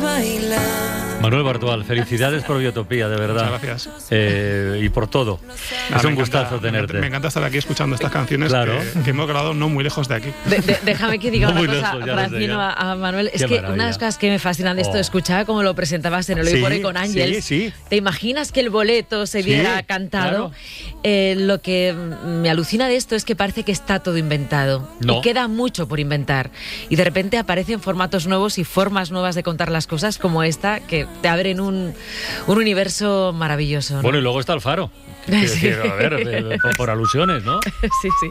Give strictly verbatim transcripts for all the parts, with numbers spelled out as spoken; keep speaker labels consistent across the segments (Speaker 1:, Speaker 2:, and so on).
Speaker 1: bailar.
Speaker 2: Manuel Bartual, felicidades por Biotopía, de verdad.
Speaker 3: Muchas gracias.
Speaker 2: Eh, y por todo.
Speaker 3: Nah,
Speaker 2: es un
Speaker 3: me
Speaker 2: gustazo
Speaker 3: encanta,
Speaker 2: tenerte.
Speaker 3: Me encanta, me encanta estar aquí escuchando estas canciones
Speaker 2: Claro.
Speaker 3: que, que hemos grabado no muy lejos de aquí.
Speaker 4: De, de, déjame que diga
Speaker 2: No
Speaker 4: una
Speaker 2: muy
Speaker 4: cosa,
Speaker 2: lejos, ya lo sé,
Speaker 4: Francino,
Speaker 2: ya.
Speaker 4: a, a Manuel. Es
Speaker 2: Qué
Speaker 4: que
Speaker 2: maravilla.
Speaker 4: una de las cosas que me fascinan de esto,
Speaker 2: Oh.
Speaker 4: escuchaba como lo presentabas en el Hoy
Speaker 2: Sí,
Speaker 4: por Hoy con Ángel.
Speaker 2: sí, sí.
Speaker 4: ¿Te imaginas que el boleto se
Speaker 2: Sí,
Speaker 4: viera cantado?
Speaker 2: claro.
Speaker 4: Eh, lo que me alucina de esto es que parece que está todo inventado.
Speaker 2: No.
Speaker 4: Y queda mucho por inventar. Y de repente aparecen formatos nuevos y formas nuevas de contar las cosas como esta, que te abren un, un universo maravilloso, ¿no?
Speaker 2: Bueno, y luego está el Faro. Quiero
Speaker 4: Sí.
Speaker 2: decir, a ver, eh, por, por alusiones, ¿no?
Speaker 4: Sí, sí.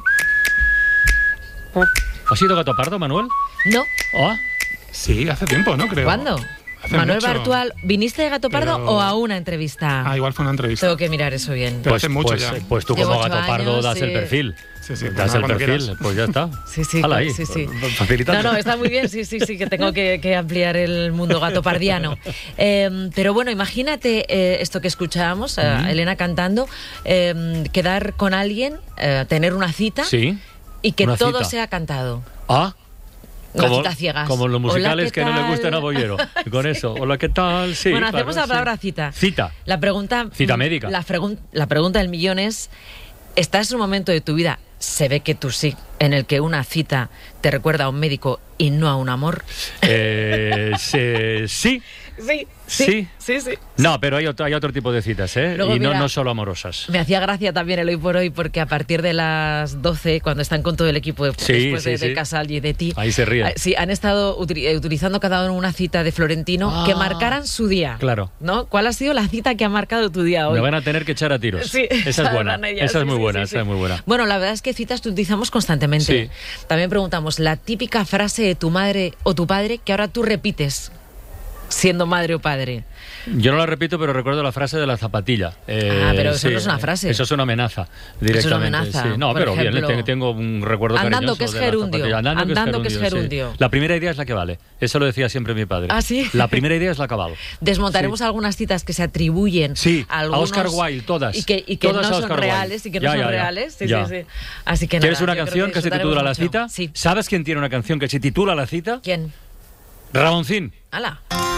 Speaker 2: ¿Has sido Gato Pardo, Manuel?
Speaker 4: No,
Speaker 2: ¿Ah?
Speaker 3: Sí, hace tiempo, ¿no? Creo.
Speaker 4: ¿cuándo?
Speaker 3: Hace
Speaker 4: Manuel
Speaker 3: mucho.
Speaker 4: Bartual, ¿viniste de Gato Pardo
Speaker 3: Pero-
Speaker 4: o a una entrevista?
Speaker 3: Ah, igual fue una entrevista.
Speaker 4: Tengo que mirar eso bien.
Speaker 3: Pero hace mucho
Speaker 2: pues,
Speaker 3: ya.
Speaker 2: pues tú
Speaker 4: Llevo
Speaker 2: como
Speaker 4: ocho
Speaker 2: Gato Pardo
Speaker 4: años,
Speaker 2: das
Speaker 4: sí.
Speaker 2: el perfil.
Speaker 3: Sí, sí, pues
Speaker 2: das
Speaker 3: nada,
Speaker 2: el
Speaker 3: cuando
Speaker 2: perfil,
Speaker 3: quieras.
Speaker 2: pues ya está.
Speaker 4: Sí, sí,
Speaker 2: Hala ahí,
Speaker 4: sí, sí.
Speaker 2: facilitando.
Speaker 4: No, no, está muy bien, sí, sí, sí, que tengo que, que ampliar el mundo gatopardiano. Eh, pero bueno, imagínate eh, esto que escuchábamos, a
Speaker 2: Ujú.
Speaker 4: Elena cantando, eh, quedar con alguien, eh, tener una cita
Speaker 2: Sí.
Speaker 4: y que
Speaker 2: una
Speaker 4: todo
Speaker 2: cita.
Speaker 4: sea cantado.
Speaker 2: Ah.
Speaker 4: Una
Speaker 2: Como,
Speaker 4: cita a ciegas.
Speaker 2: como los
Speaker 4: Hola,
Speaker 2: musicales
Speaker 4: ¿qué
Speaker 2: que no le
Speaker 4: tal?
Speaker 2: gusten a Bollero. Y con eso, hola, ¿qué tal? Sí,
Speaker 4: bueno,
Speaker 2: claro,
Speaker 4: hacemos la
Speaker 2: sí.
Speaker 4: palabra cita.
Speaker 2: Cita.
Speaker 4: La pregunta...
Speaker 2: Cita
Speaker 4: mm,
Speaker 2: médica.
Speaker 4: La, pregun- la pregunta del millón es, ¿estás en un momento de tu vida, se ve que tú sí, en el que una cita te recuerda a un médico y no a un amor?
Speaker 2: Eh, se- sí.
Speaker 4: Sí,
Speaker 2: Sí.
Speaker 4: sí, sí.
Speaker 2: No, pero hay otro, hay otro tipo de citas, ¿eh?
Speaker 4: Luego,
Speaker 2: y no,
Speaker 4: mira,
Speaker 2: no solo amorosas.
Speaker 4: Me hacía gracia también el Hoy por Hoy porque a partir de las doce, cuando están con todo el equipo de-
Speaker 2: Sí,
Speaker 4: después
Speaker 2: sí,
Speaker 4: de, de
Speaker 2: sí.
Speaker 4: Casal y de ti,
Speaker 2: Ahí se ríen.
Speaker 4: ah, sí, han estado util- eh, utilizando cada uno una cita de Florentino
Speaker 2: Ah.
Speaker 4: que marcaran su día.
Speaker 2: Claro.
Speaker 4: ¿No? ¿Cuál ha sido la cita que ha marcado tu día hoy?
Speaker 2: Me van a tener que echar a tiros.
Speaker 4: Sí,
Speaker 2: esa es buena.
Speaker 4: sabrán ellas,
Speaker 2: Esa es
Speaker 4: sí,
Speaker 2: muy
Speaker 4: sí,
Speaker 2: buena,
Speaker 4: sí,
Speaker 2: esa
Speaker 4: sí.
Speaker 2: es muy buena.
Speaker 4: Bueno, la verdad es que citas que utilizamos constantemente.
Speaker 2: Sí.
Speaker 4: También preguntamos la típica frase de tu madre o tu padre que ahora tú repites siendo madre o padre.
Speaker 2: Yo no la repito, pero recuerdo la frase de la zapatilla. Eh,
Speaker 4: Ah, pero eso
Speaker 2: sí,
Speaker 4: no es una frase.
Speaker 2: Eso es una amenaza, directamente.
Speaker 4: amenaza,
Speaker 2: sí. No,
Speaker 4: por
Speaker 2: pero bien,
Speaker 4: ejemplo,
Speaker 2: tengo, tengo un recuerdo
Speaker 4: andando
Speaker 2: cariñoso
Speaker 4: que es
Speaker 2: de la
Speaker 4: gerundio,
Speaker 2: zapatilla. Andando,
Speaker 4: andando que es
Speaker 2: sí.
Speaker 4: gerundio.
Speaker 2: La primera idea es la que vale. Eso lo decía siempre mi padre.
Speaker 4: ¿Ah, sí?
Speaker 2: La primera idea es la que vale.
Speaker 4: Desmontaremos
Speaker 2: Sí.
Speaker 4: algunas citas que se atribuyen
Speaker 2: Sí,
Speaker 4: a,
Speaker 2: a
Speaker 4: algunos,
Speaker 2: Oscar Wilde, todas.
Speaker 4: y que, y que
Speaker 2: Todas a
Speaker 4: no son
Speaker 2: Oscar Wilde.
Speaker 4: reales y que no
Speaker 2: Ya,
Speaker 4: son
Speaker 2: ya, ya.
Speaker 4: reales. Sí,
Speaker 2: Ya.
Speaker 4: sí, sí. Así que
Speaker 2: ¿Quieres
Speaker 4: nada,
Speaker 2: una
Speaker 4: yo creo
Speaker 2: canción que se
Speaker 4: disfrutaremos
Speaker 2: titula La
Speaker 4: mucho.
Speaker 2: cita?
Speaker 4: Sí.
Speaker 2: ¿Sabes quién tiene una canción que se titula La cita?
Speaker 4: ¿Quién?
Speaker 2: Ramoncín.
Speaker 4: ¡Hala!